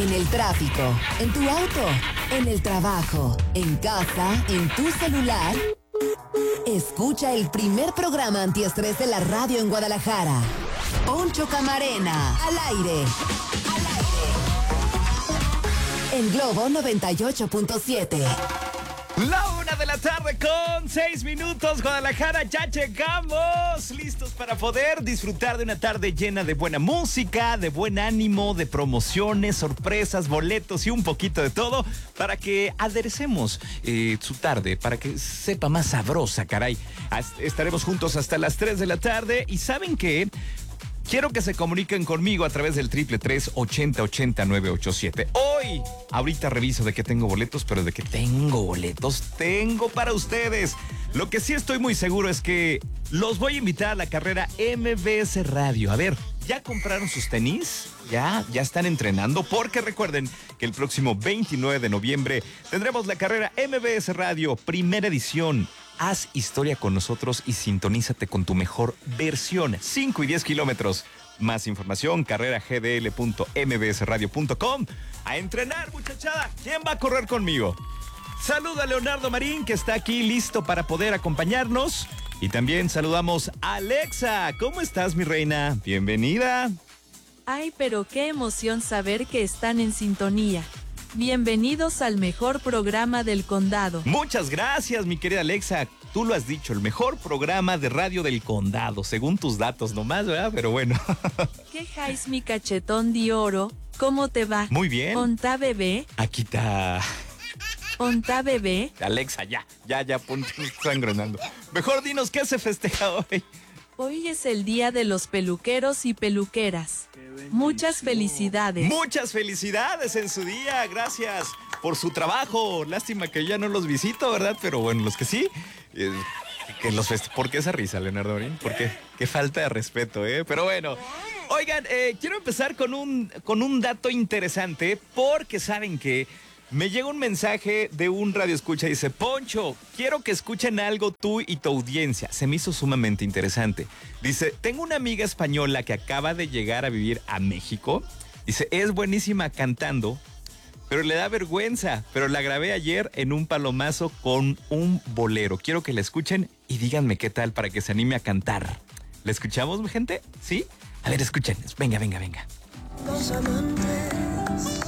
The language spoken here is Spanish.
En el tráfico, en tu auto, en el trabajo, en casa, en tu celular. Escucha el primer programa antiestrés de la radio en Guadalajara. Poncho Camarena, al aire. En Globo 98.7. La 1:00 con 6 minutos, Guadalajara, ya llegamos, listos para poder disfrutar de una tarde llena de buena música, de buen ánimo, de promociones, sorpresas, boletos y un poquito de todo para que aderecemos su tarde, para que sepa más sabrosa, caray. Estaremos juntos hasta las 3 de la tarde y ¿saben qué? Quiero que se comuniquen conmigo a través del 333-8080-987. Hoy, ahorita reviso de que tengo boletos, pero de que tengo boletos, tengo para ustedes. Lo que sí estoy muy seguro es que los voy a invitar a la carrera MBS Radio. A ver, ¿ya compraron sus tenis? ¿Ya están entrenando? Porque recuerden que el próximo 29 de noviembre tendremos la carrera MBS Radio, primera edición. Haz historia con nosotros y sintonízate con tu mejor versión. 5 y 10 kilómetros. Más información, carreragdl.mbsradio.com. A entrenar, muchachada. ¿Quién va a correr conmigo? Saluda a Leonardo Marín, que está aquí listo para poder acompañarnos. Y también saludamos a Alexa. ¿Cómo estás, mi reina? Bienvenida. Ay, pero qué emoción saber que están en sintonía. Bienvenidos al mejor programa del condado. Muchas gracias, mi querida Alexa. Tú lo has dicho, el mejor programa de radio del condado, según tus datos nomás, ¿verdad? Pero bueno. ¿Qué jais, mi cachetón de oro? ¿Cómo te va? Muy bien. ¿Onta bebé? Aquí está. ¿Onta bebé? Alexa, ya, ponte sangronando. Mejor dinos qué se festeja hoy. Hoy es el día de los peluqueros y peluqueras. Muchas felicidades. Muchas felicidades en su día, gracias por su trabajo. Lástima que ya no los visito, ¿verdad? Pero bueno, los que sí, ¿por qué esa risa, Leonardo Marín? ¿Por qué? Qué falta de respeto, ¿eh? Pero bueno, oigan, quiero empezar con un dato interesante, porque saben que me llega un mensaje de un radioescucha, dice: Poncho, quiero que escuchen algo tú y tu audiencia. Se me hizo sumamente interesante. Dice: tengo una amiga española que acaba de llegar a vivir a México. Dice: es buenísima cantando, pero le da vergüenza. Pero la grabé ayer en un palomazo con un bolero. Quiero que la escuchen y díganme qué tal para que se anime a cantar. ¿La escuchamos, gente? ¿Sí? A ver, escuchen. Venga. Los amantes